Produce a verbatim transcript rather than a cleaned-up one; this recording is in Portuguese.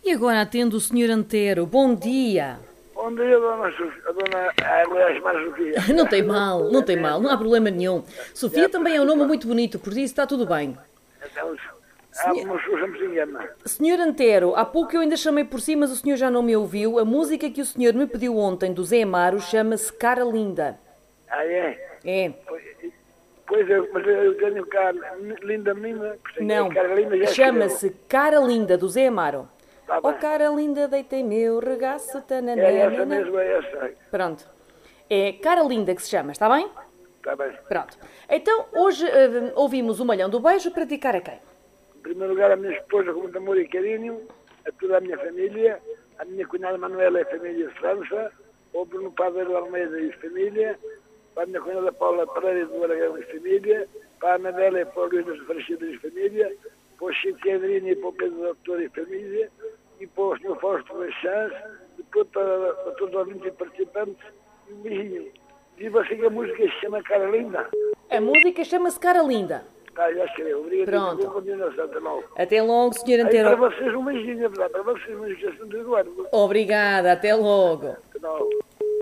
E agora atendo o senhor Antero. Bom dia. Bom dia, dona Sofia. A dona, aliás, mais Sofia. Não tem mal, não tem mal, não há problema nenhum. Sofia também é um nome muito bonito, por isso está tudo bem. Então, há uma pessoa que se engana. senhor Antero, há pouco eu ainda chamei por si, mas o senhor já não me ouviu. A música que o senhor me pediu ontem, do Zé Amaro, chama-se Cara Linda. Ah, é? É. Pois, pois eu, mas eu tenho cara linda menina. Não, cara linda já chama-se Cara Linda, do Zé Amaro. Tá Oh, bem. cara linda, deitei meu regaço, tananana. É essa mesmo, é essa. Pronto. É Cara Linda que se chama, está bem? Está bem. Pronto. Então, hoje eh, ouvimos o Malhão do Beijo para dedicar a quem? Em primeiro lugar, a minha esposa, com muito amor e carinho, a toda a minha família, a minha cunhada Manuela e a família de França, o Bruno Padre Almeida e a família, para a minha cunhada Paula Pereira do Aragão e família, para a Anabela e para o Luís das Aparecidas e família, para o Chico Pedrinho e para o Pedro Doutor e família, e para o senhor Fausto Baixãs, e para, para, para todos os ouvintes e participantes, e um beijinho. E você que a música se chama Cara Linda. A música chama-se Cara Linda. Tá, já escreveu. Obrigado. Pronto. Boa continuação, até logo. Até logo, senhor Aí, Antero. para vocês um beijinho, é verdade. Para vocês um beijinho, Eduardo. Obrigada, até logo. Até logo.